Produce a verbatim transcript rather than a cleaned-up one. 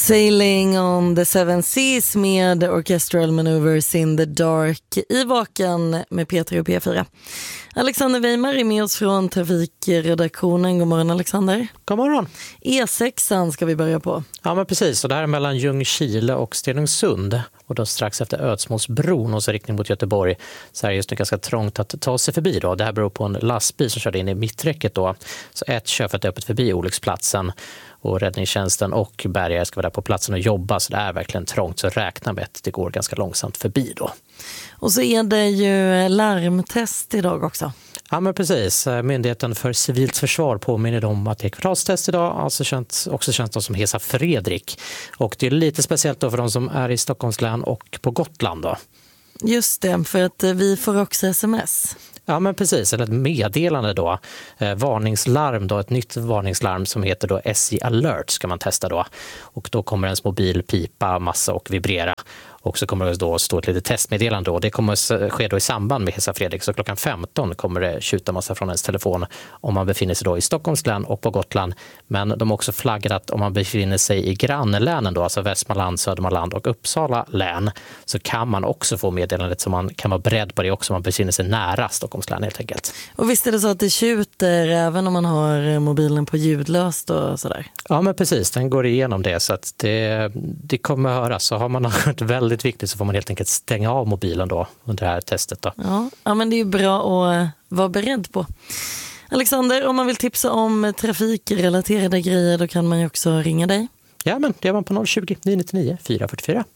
Sailing on the Seven Seas med Orchestral Maneuvers in the Dark i Vaken med P tre och P fyra. Alexander Weimar är med oss från trafikredaktionen. God morgon Alexander. God morgon. E sex ska vi börja på. Ja men precis, och det här är mellan Ljungskile och Stenungsund. Och då strax efter Ödsmålsbron och så riktning mot Göteborg så är det just nu ganska trångt att ta sig förbi då. Det här beror på en lastbil som körde in i mitträcket då. Så ett körfält är öppet förbi olycksplatsen och räddningstjänsten och bärgare ska vara där på platsen och jobba. Så det är verkligen trångt, så räkna med att det går ganska långsamt förbi då. Och så är det ju larmtest idag också. Ja men precis, Myndigheten för civilt försvar påminner om att det är kvartalstest idag, alltså känt, också känt som Hesa Fredrik. Och det är lite speciellt då för de som är i Stockholms län och på Gotland då. Just det, för att vi får också sms. Ja men precis, eller ett meddelande då, eh, varningslarm då, ett nytt varningslarm som heter då S J Alert ska man testa då. Och då kommer ens mobil pipa massa och vibrera. Och så kommer det då stå ett litet testmeddelande och det kommer ske då i samband med Hesa Fredrik. Så klockan femton kommer det tjuta massa från ens telefon om man befinner sig då i Stockholms län och på Gotland. Men de har också flaggat att om man befinner sig i grannlänen då, alltså Västmanland, Södermanland och Uppsala län, så kan man också få meddelandet så man kan vara beredd på det också om man befinner sig nära Stockholms län helt enkelt. Och visst är det så att det tjuter även om man har mobilen på ljudlöst och sådär? Ja men precis, den går igenom det så att det, det kommer att höras. Så har man något väldigt viktigt så får man helt enkelt stänga av mobilen då under det här testet då. Ja, ja men det är ju bra att vara beredd på. Alexander, om man vill tipsa om trafikrelaterade grejer då kan man ju också ringa dig. Ja men det är man på noll tjugo, nio nio nio, fyra fyra fyra.